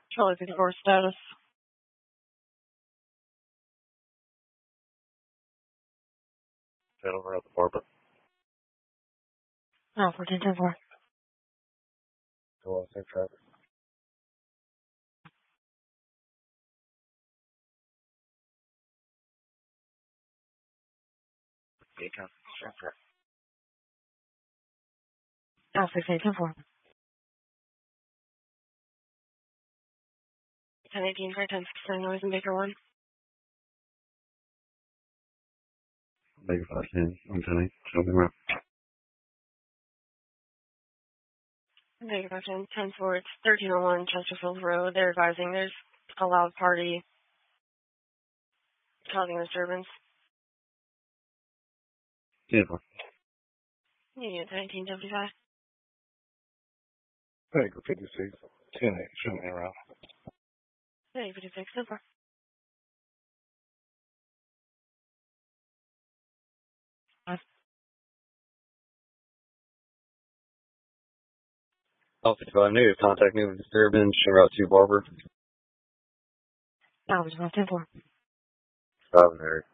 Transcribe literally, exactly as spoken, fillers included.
Charlie fifty-four status. Head over at the Barbara. Oh, fourteen ten four. Go on, safe traffic. Beacon, safe traffic. Oh, sixteen ten four. ten eighteen for ten sixty-nine noise in Baker one. Baker five ten, one ten eight, show me around. Baker five ten, ten four, it's thirteen oh one Chesterfield Road. They're advising there's a loud party causing disturbance. ten four. Yeah, ten eighteen seventy-five. Baker fifty-six, ten eight, show me around. Baker fifty-six ten four. Oh, fifty-five, negative, contact me with disturbance, show route two Barber. Oh, ten four. Five, Mary.